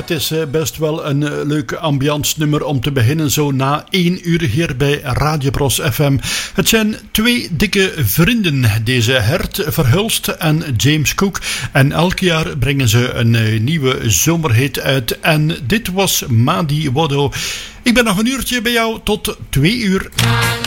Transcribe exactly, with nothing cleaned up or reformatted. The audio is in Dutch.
Het is best wel een leuk ambiance nummer om te beginnen zo na één uur hier bij Radio Bros F M. Het zijn twee dikke vrienden, deze Hert Verhulst en James Cook. En elk jaar brengen ze een nieuwe zomerhit uit. En dit was Madi Wodo. Ik ben nog een uurtje bij jou tot twee uur.